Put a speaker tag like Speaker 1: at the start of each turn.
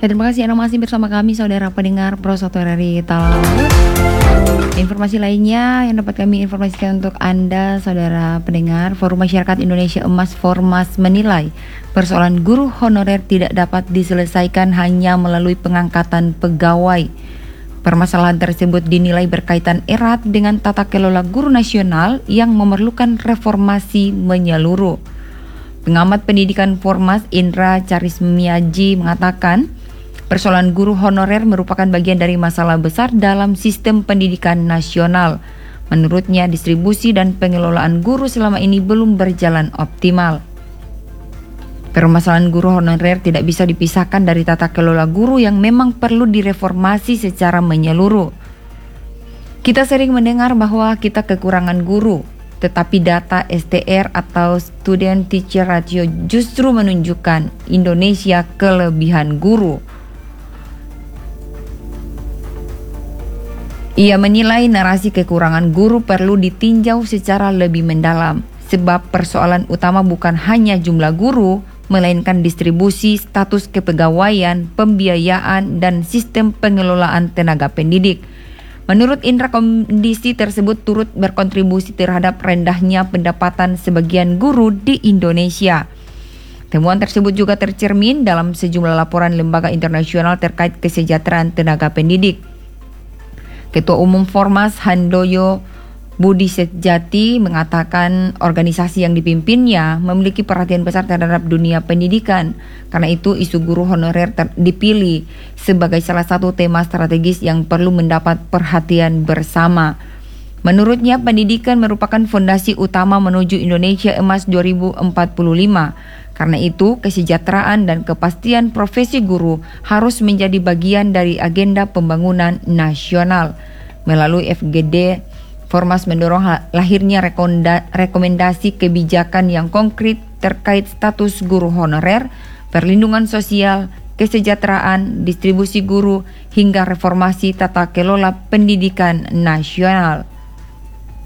Speaker 1: Ya, terima kasih Anda masih bersama kami saudara pendengar Pro 1 RRI Talaut. Informasi lainnya yang dapat kami informasikan untuk Anda saudara pendengar, Forum Masyarakat Indonesia Emas Formas menilai persoalan guru honorer tidak dapat diselesaikan hanya melalui pengangkatan pegawai. Permasalahan tersebut dinilai berkaitan erat dengan tata kelola guru nasional yang memerlukan reformasi menyeluruh. Pengamat pendidikan Formas Indra Charismiaji mengatakan, persoalan guru honorer merupakan bagian dari masalah besar dalam sistem pendidikan nasional. Menurutnya, distribusi dan pengelolaan guru selama ini belum berjalan optimal. Permasalahan guru honorer tidak bisa dipisahkan dari tata kelola guru yang memang perlu direformasi secara menyeluruh. Kita sering mendengar bahwa kita kekurangan guru, tetapi data STR atau Student Teacher Ratio justru menunjukkan Indonesia kelebihan guru. Ia menilai narasi kekurangan guru perlu ditinjau secara lebih mendalam, sebab persoalan utama bukan hanya jumlah guru, melainkan distribusi, status kepegawaian, pembiayaan, dan sistem pengelolaan tenaga pendidik. Menurut Indra, kondisi tersebut turut berkontribusi terhadap rendahnya pendapatan sebagian guru di Indonesia. Temuan tersebut juga tercermin dalam sejumlah laporan lembaga internasional terkait kesejahteraan tenaga pendidik. Ketua Umum Formas Handoyo Budi Sejati mengatakan organisasi yang dipimpinnya memiliki perhatian besar terhadap dunia pendidikan. Karena itu isu guru honorer dipilih sebagai salah satu tema strategis yang perlu mendapat perhatian bersama. Menurutnya, pendidikan merupakan fondasi utama menuju Indonesia Emas 2045. Karena itu, kesejahteraan dan kepastian profesi guru harus menjadi bagian dari agenda pembangunan nasional. Melalui FGD, Formas mendorong lahirnya rekomendasi kebijakan yang konkret terkait status guru honorer, perlindungan sosial, kesejahteraan, distribusi guru, hingga reformasi tata kelola pendidikan nasional.